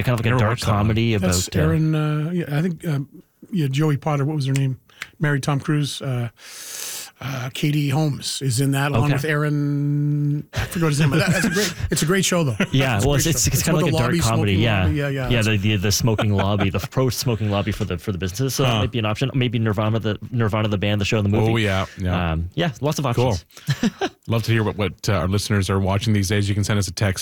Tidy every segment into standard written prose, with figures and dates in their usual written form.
kind of like a dark comedy about... That's Aaron, I think, Joey Potter, what was her name? Married Tom Cruise. Katie Holmes is in that, along with Aaron. I forgot his name. But it's a great show, though. Yeah, it's kind of like a dark comedy. Yeah. The smoking lobby, the pro smoking lobby for the businesses. So that might be an option. Maybe Nirvana, the band, the show, the movie. Oh yeah. Lots of options. Cool. Love to hear what our listeners are watching these days. You can send us a text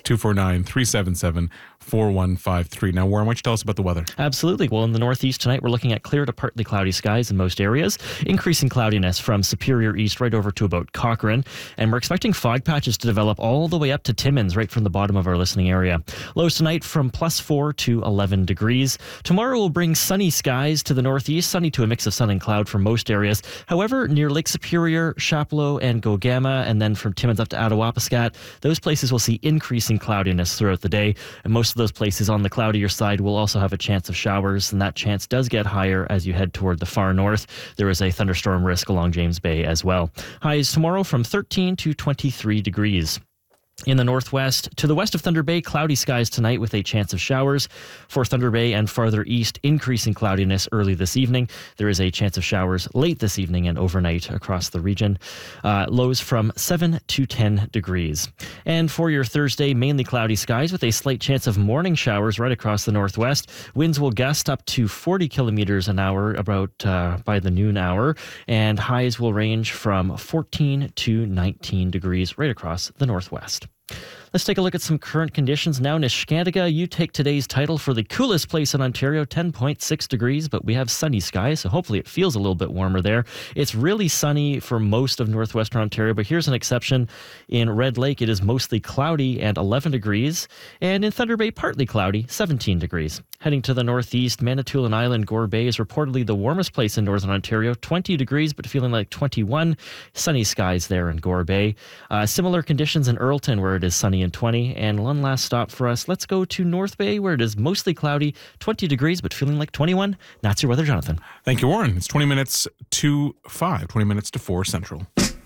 249-377-4153. Now, Warren, why don't you tell us about the weather? Absolutely. Well, in the northeast tonight, we're looking at clear to partly cloudy skies in most areas, increasing cloudiness from Superior East right over to about Cochrane, and we're expecting fog patches to develop all the way up to Timmins, right from the bottom of our listening area. Lows tonight from +4 to 11 degrees. Tomorrow will bring sunny skies to the northeast, sunny to a mix of sun and cloud for most areas. However, near Lake Superior, Chapleau, and Gogama, and then from Timmins up to Attawapiskat, those places will see increasing cloudiness throughout the day, and most of those places on the cloudier side will also have a chance of showers, and that chance does get higher as you head toward the far north. There is a thunderstorm risk along James Bay as well. Highs tomorrow from 13 to 23 degrees. In the northwest, to the west of Thunder Bay, cloudy skies tonight with a chance of showers. For Thunder Bay and farther east, increasing cloudiness early this evening. There is a chance of showers late this evening and overnight across the region. Lows from 7 to 10 degrees. And for your Thursday, mainly cloudy skies with a slight chance of morning showers right across the northwest. Winds will gust up to 40 kilometers an hour about by the noon hour. And highs will range from 14 to 19 degrees right across the northwest. Let's take a look at some current conditions now. Neskantaga, you take today's title for the coolest place in Ontario, 10.6 degrees, but we have sunny skies, so hopefully it feels a little bit warmer there. It's really sunny for most of northwestern Ontario, but here's an exception. In Red Lake, it is mostly cloudy and 11 degrees, and in Thunder Bay, partly cloudy, 17 degrees. Heading to the northeast, Manitoulin Island, Gore Bay is reportedly the warmest place in northern Ontario, 20 degrees, but feeling like 21. Sunny skies there in Gore Bay. Similar conditions in Earlton, where it is sunny and 20. And one last stop for us. Let's go to North Bay, where it is mostly cloudy, 20 degrees, but feeling like 21. That's your weather, Jonathan. Thank you, Warren. It's 20 minutes to 4 Central.